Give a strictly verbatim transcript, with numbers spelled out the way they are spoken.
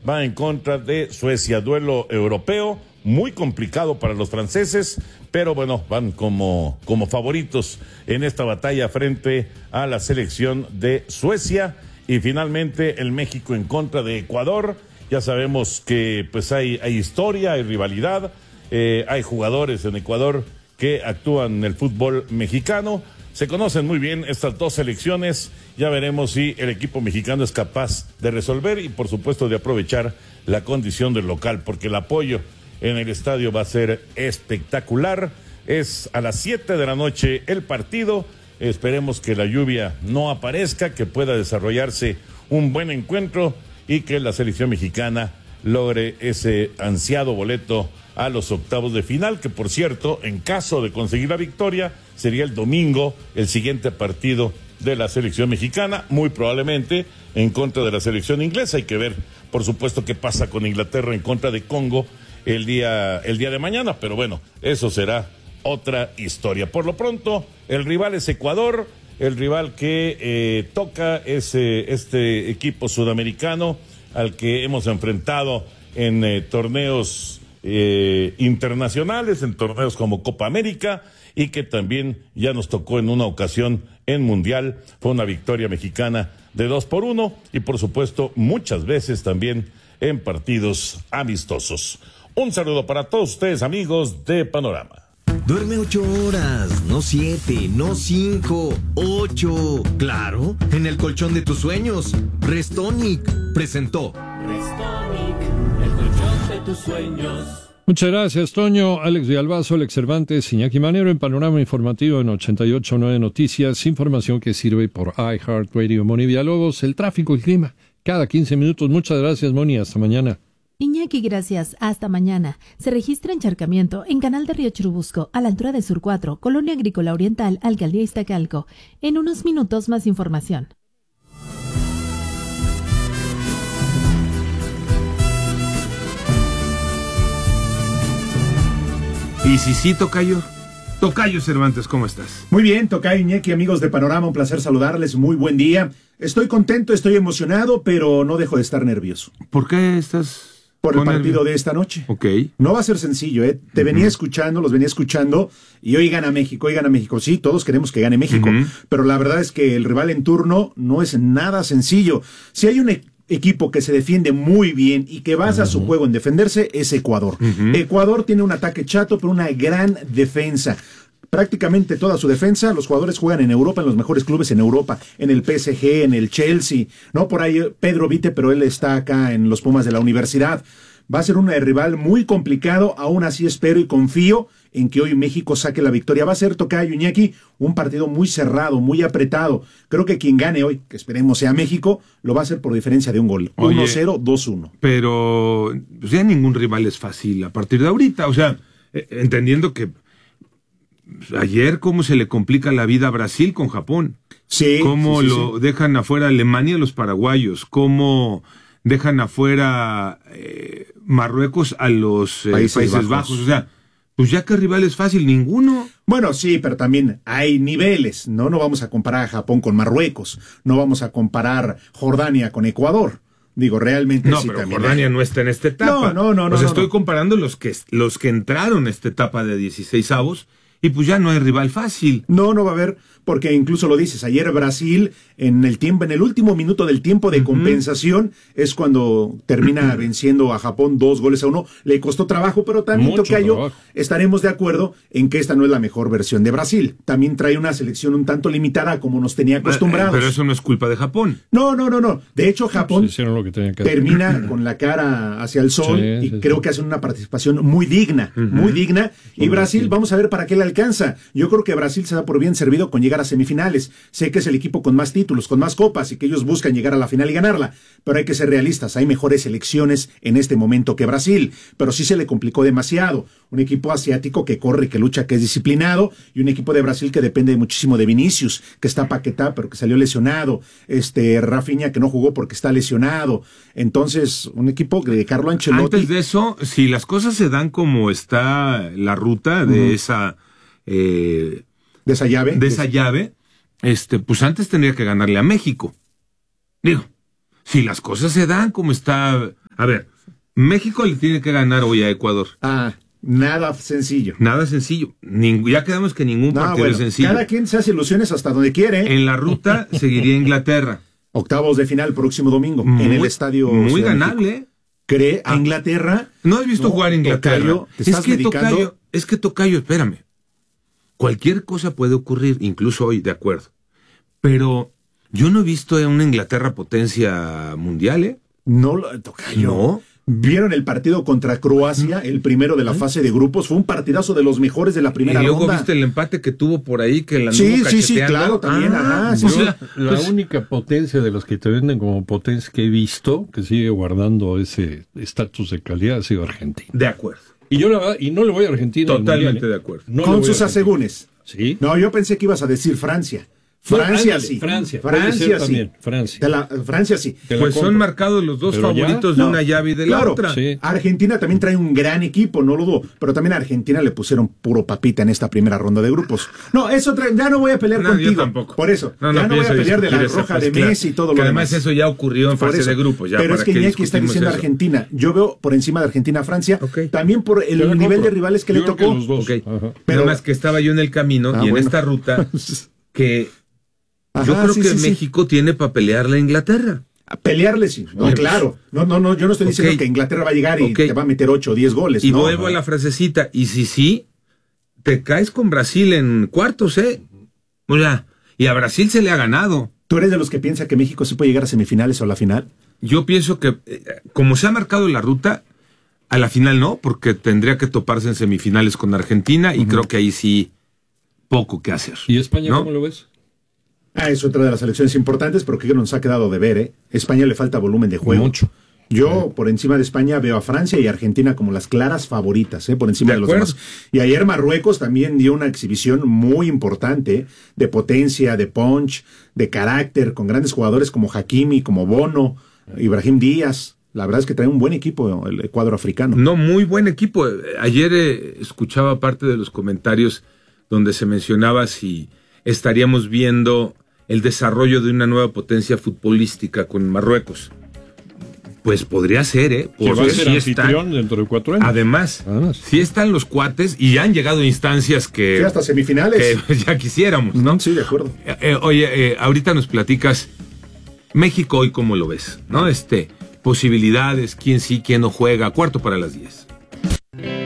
va en contra de Suecia, duelo europeo, muy complicado para los franceses, pero bueno, van como, como favoritos en esta batalla frente a la selección de Suecia. Y finalmente el México en contra de Ecuador. Ya sabemos que pues hay, hay historia, hay rivalidad, eh, hay jugadores en Ecuador que actúan en el fútbol mexicano. Se conocen muy bien estas dos selecciones. Ya veremos si el equipo mexicano es capaz de resolver y por supuesto de aprovechar la condición del local, porque el apoyo en el estadio va a ser espectacular. Es a las siete de la noche el partido. Esperemos que la lluvia no aparezca, que pueda desarrollarse un buen encuentro y que la selección mexicana logre ese ansiado boleto a los octavos de final, que por cierto, en caso de conseguir la victoria, sería el domingo el siguiente partido de la selección mexicana, muy probablemente en contra de la selección inglesa. Hay que ver, por supuesto, qué pasa con Inglaterra en contra de Congo el día, el día de mañana, pero bueno, eso será otra historia. Por lo pronto, el rival es Ecuador, el rival que eh, toca es eh, este equipo sudamericano al que hemos enfrentado en eh, torneos eh, internacionales, en torneos como Copa América, y que también ya nos tocó en una ocasión en Mundial. Fue una victoria mexicana de dos por uno y por supuesto muchas veces también en partidos amistosos. Un saludo para todos ustedes, amigos de Panorama. Duerme ocho horas, no siete, no cinco, ocho. Claro, en el colchón de tus sueños. Restonic presentó. Restonic, el colchón de tus sueños. Muchas gracias, Toño. Alex Villalbazo, Alex Cervantes, Iñaki Manero en Panorama Informativo en ochenta y ocho punto nueve Noticias. Información que sirve por iHeartRadio. Moni Villalobos, el tráfico y clima. Cada quince minutos. Muchas gracias, Moni. Hasta mañana. Iñaki, gracias. Hasta mañana. Se registra encharcamiento en Canal de Río Churubusco, a la altura de Sur cuatro, Colonia Agrícola Oriental, Alcaldía Iztacalco. En unos minutos más información. Y si sí, Tocayo. Tocayo Cervantes, ¿cómo estás? Muy bien, Tocayo, Iñaki, amigos de Panorama, un placer saludarles, muy buen día. Estoy contento, estoy emocionado, pero no dejo de estar nervioso. ¿Por qué estás...? Por el partido nervio? de esta noche. Ok. No va a ser sencillo, ¿eh? Te uh-huh. venía escuchando, los venía escuchando, y hoy gana México, hoy gana México. Sí, todos queremos que gane México, uh-huh. pero la verdad es que el rival en turno no es nada sencillo. Si hay un equipo que se defiende muy bien y que basa uh-huh. su juego en defenderse, es Ecuador. Uh-huh. Ecuador tiene un ataque chato, pero una gran defensa. Prácticamente toda su defensa, los jugadores juegan en Europa, en los mejores clubes en Europa, en el P S G, en el Chelsea, no por ahí Pedro Vite, pero él está acá en los Pumas de la Universidad. Va a ser un rival muy complicado, aún así espero y confío en que hoy México saque la victoria. Va a ser, Tocayo, Iñaki, un partido muy cerrado, muy apretado. Creo que quien gane hoy, que esperemos sea México, lo va a hacer por diferencia de un gol. uno cero, dos uno. Pero pues ya ningún rival es fácil a partir de ahorita. O sea, eh, entendiendo que ayer cómo se le complica la vida a Brasil con Japón. Sí. Cómo sí, sí, lo sí. dejan afuera Alemania los paraguayos. Cómo dejan afuera eh, Marruecos a los eh, Países, Países Bajos. Bajos. O sea, pues ya que rival es fácil, ninguno. Bueno, sí, pero también hay niveles, ¿no? No vamos a comparar a Japón con Marruecos. No vamos a comparar Jordania con Ecuador. Digo, realmente no, sí pero también. Jordania hay... no está en esta etapa. No, no, no. O no sea, no, estoy no. comparando los que, los que entraron a esta etapa de dieciseisavos y pues ya no hay rival fácil. No, no va a haber, porque incluso lo dices, ayer Brasil, en el tiempo, en el último minuto del tiempo de uh-huh. compensación, es cuando termina venciendo a Japón dos goles a uno. Le costó trabajo, pero también, Tocayo, estaremos de acuerdo en que esta no es la mejor versión de Brasil. También trae una selección un tanto limitada como nos tenía acostumbrados. Pero eso no es culpa de Japón. No, no, no, no. De hecho, Japón pues lo que que termina con la cara hacia el sol sí, y sí, creo sí. que hacen una participación muy digna, uh-huh. muy digna. Y uh-huh. Brasil, sí. vamos a ver para qué le alcanza. Yo creo que Brasil se da por bien servido con llegar a semifinales. Sé que es el equipo con más títulos, con más copas y que ellos buscan llegar a la final y ganarla. Pero hay que ser realistas. Hay mejores selecciones en este momento que Brasil. Pero sí se le complicó demasiado. Un equipo asiático que corre, que lucha, que es disciplinado. Y un equipo de Brasil que depende muchísimo de Vinicius, que está Paquetá, pero que salió lesionado. Este Rafinha, que no jugó porque está lesionado. Entonces, un equipo de Carlo Ancelotti. Antes de eso, si las cosas se dan como está la ruta de uh-huh. esa... Eh, de esa llave de esa llave este pues antes tendría que ganarle a México. Digo, si las cosas se dan como está A ver, México le tiene que ganar hoy a Ecuador. Ah, nada sencillo. Nada sencillo. Ning- ya quedamos que ningún No, partido bueno, es sencillo. cada quien se hace ilusiones hasta donde quiere. En la ruta seguiría Inglaterra. Octavos de final próximo domingo Muy, en el estadio. Muy Ciudad de ganable. México. ¿Cree a Ah. Inglaterra? ¿No has visto No, jugar a Inglaterra? Tocayo, ¿te es estás que medicando? Tocayo, es que Tocayo, espérame. Cualquier cosa puede ocurrir, incluso hoy, de acuerdo. Pero yo no he visto a una Inglaterra potencia mundial, ¿eh? No, lo- Tocayo. No. ¿Vieron el partido contra Croacia, el primero de la fase de grupos? Fue un partidazo de los mejores de la Y primera luego ronda. viste el empate que tuvo por ahí, que la anduvo Sí, sí, sí, cacheteando. claro, también, Ah, ajá, sí, o sí. sea, La pues, única potencia de los que te venden como potencia que he visto, que sigue guardando ese estatus de calidad, ha sido Argentina. de acuerdo. Y yo la verdad, y no le voy a Argentina. al Totalmente Mundial, ¿eh? de acuerdo. No le Con voy a sus Argentina. asegúnes. Sí. No, yo pensé que ibas a decir Francia. No, Francia ándale, sí. Francia. puede Francia ser sí. también, Francia. Te la- Francia sí. Te la Pues son compro. marcados los dos Pero ya, favoritos de no, una llave y de la claro, otra. sí. Argentina también trae un gran equipo, no lo dudo, pero también a Argentina le pusieron puro papita en esta primera ronda de grupos. No, eso tra- ya no voy a pelear No, yo contigo. tampoco. Por eso, No, no ya no voy a pienso pelear de la discutir esa roja de pues, Messi y todo que lo además demás. eso ya ocurrió en Por fase eso. de grupos. Ya, pero es ¿para que qué Iñaki está discutimos diciendo eso? Argentina. Yo veo por encima de Argentina a Francia, Ok. también por el Te la nivel compro. de rivales que Yo le creo tocó. los dos. Ok. Ajá. Pero- Nada más que estaba yo en el camino Ah, y en bueno. esta ruta que Ajá, yo creo sí, que sí, sí. México tiene para pelearle a Inglaterra. A pelearle sí. No, claro. No, no, no, yo no estoy diciendo Ok. que Inglaterra va a llegar y Ok. te va a meter ocho o diez goles. Y no. vuelvo a la frasecita, y si sí, te caes con Brasil en cuartos, ¿eh? O sea, y a Brasil se le ha ganado. ¿Tú eres de los que piensa que México sí puede llegar a semifinales o a la final? Yo pienso que, eh, como se ha marcado la ruta, a la final no, porque tendría que toparse en semifinales con Argentina, y creo que ahí sí, poco que hacer. ¿Y España ¿no? cómo lo ves? Ah, es otra de las selecciones importantes, pero que nos ha quedado de ver, ¿eh? España le falta volumen de juego. Mucho. Yo, por encima de España, veo a Francia y Argentina como las claras favoritas, ¿eh? Por encima De de, los acuerdo. demás. Y ayer Marruecos también dio una exhibición muy importante de potencia, de punch, de carácter, con grandes jugadores como Hakimi, como Bono, Ibrahim Díaz. La verdad es que trae un buen equipo el cuadro africano. No, muy buen equipo. Ayer eh, escuchaba parte de los comentarios donde se mencionaba si estaríamos viendo el desarrollo de una nueva potencia futbolística con Marruecos. Pues podría ser, ¿eh? Que va a Porque ser sí anfitrión están, dentro de cuatro años. además, Además. sí están los cuates y han llegado a instancias que, Sí, hasta semifinales. que ya quisiéramos, ¿no? Sí, de acuerdo. Eh, eh, oye, eh, ahorita nos platicas México hoy cómo lo ves, ¿no? Este, posibilidades, quién sí, quién no juega, cuarto para las diez.